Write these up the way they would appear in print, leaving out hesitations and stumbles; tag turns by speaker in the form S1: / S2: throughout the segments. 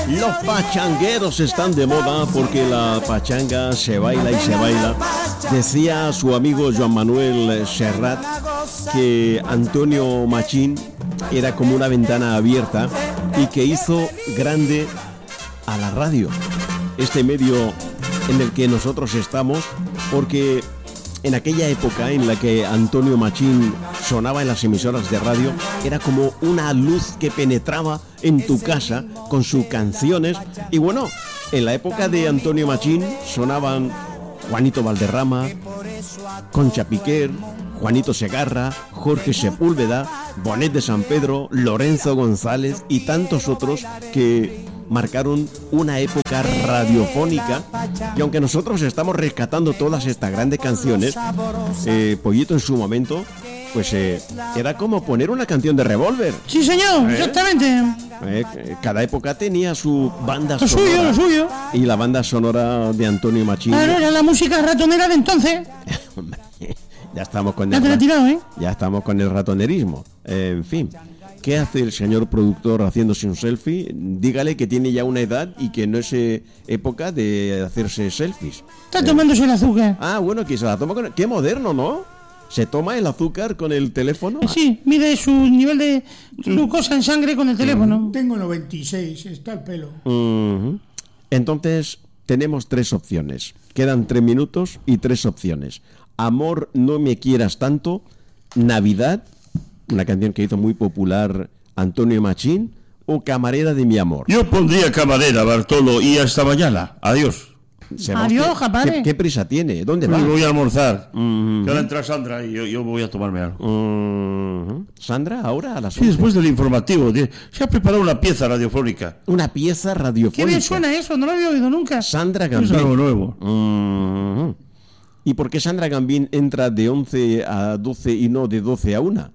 S1: Los pachangueros están de moda porque la pachanga se baila y se baila. Decía su amigo Joan Manuel Serrat que Antonio Machín era como una ventana abierta y que hizo grande a la radio, este medio en el que nosotros estamos, porque en aquella época en la que Antonio Machín sonaba en las emisoras de radio, era como una luz que penetraba en tu casa con sus canciones. Y bueno, en la época de Antonio Machín sonaban Juanito Valderrama, Concha Piquer, Juanito Segarra, Jorge Sepúlveda, Bonet de San Pedro, Lorenzo González y tantos otros que marcaron una época radiofónica. Y aunque nosotros estamos rescatando todas estas grandes canciones, Pollito en su momento, pues era como poner una canción de Revólver.
S2: Sí, señor, exactamente.
S1: Cada época tenía su banda sonora.
S2: Lo suyo.
S1: Y la banda sonora de Antonio Machín.
S2: Claro, era la música ratonera de entonces.
S1: Ya estamos con
S2: ya te lo he tirado, ¿eh?
S1: Ya estamos con el ratonerismo. En fin. ¿Qué hace el señor productor haciéndose un selfie? Dígale que tiene ya una edad y que no es época de hacerse selfies.
S2: Está tomándose el azúcar.
S1: Ah, bueno, que se la toma con... Qué moderno, ¿no? ¿Se toma el azúcar con el teléfono?
S2: Sí, mide su nivel de glucosa en sangre con el teléfono.
S3: Tengo 96, está el pelo.
S1: Entonces, tenemos 3 opciones. Quedan 3 minutos y 3 opciones. Amor, no me quieras tanto. Navidad, una canción que hizo muy popular Antonio Machín, o Camarera de mi amor.
S4: Yo pondría Camarera, Bartolo, y hasta mañana. Adiós.
S2: Adiós, japadre.
S1: ¿Qué prisa tiene? ¿Dónde va?
S4: Voy a almorzar. Que ahora entra Sandra y yo voy a tomarme algo.
S1: ¿Sandra ahora a las 11?
S4: Sí, después del informativo. Se ha preparado una pieza radiofónica.
S1: Una pieza radiofónica.
S2: Qué bien suena eso, no lo había oído nunca.
S1: Sandra Gambín.
S4: Es algo nuevo.
S1: ¿Y por qué Sandra Gambín entra de 11 a 12 y no de 12 a 1?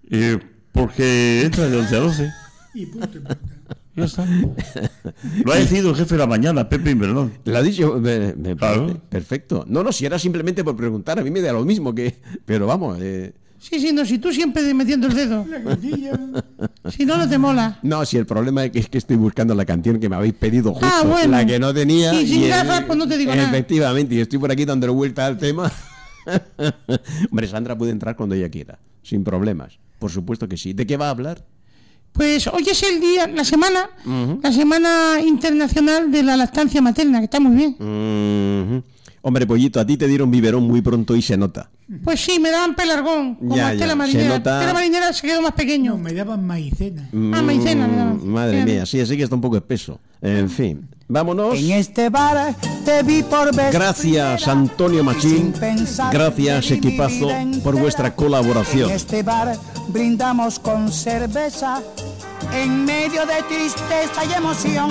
S4: Porque entra de 11 a 12.
S3: Y punto.
S4: Ya está. Lo ha decidido el jefe de la mañana, Pepe Invernón.
S1: Lo ha dicho, me
S4: Claro.
S1: parece perfecto. No, si era simplemente por preguntar, a mí me da lo mismo que... Pero vamos...
S2: Sí, no, si tú siempre metiendo el dedo.
S3: La gritilla.
S2: Si no te mola.
S1: No, si el problema es que estoy buscando la canción que me habéis pedido justo,
S2: bueno.
S1: la que no tenía.
S2: Y sin gafas, pues no te digo nada.
S1: Efectivamente, y estoy por aquí dando vuelta al tema. Hombre, Sandra puede entrar cuando ella quiera, sin problemas. Por supuesto que sí. ¿De qué va a hablar?
S2: Pues hoy es el día, la semana internacional de la lactancia materna, que está muy bien.
S1: Hombre, Pollito, a ti te dieron biberón muy pronto y se nota.
S2: Pues sí, me daban pelargón, como
S1: Ya,
S2: a Estela
S1: se
S2: Marinera.
S1: nota...
S2: Estela Marinera se quedó más pequeño.
S3: No, me daban maicena.
S2: Maicena me daban.
S1: Madre mía, sí, así que está un poco espeso. En fin, vámonos.
S5: En este bar te vi por vez.
S1: Gracias, Antonio Machín. Gracias, equipazo, por vuestra colaboración.
S5: En este bar brindamos con cerveza en medio de tristeza y emoción.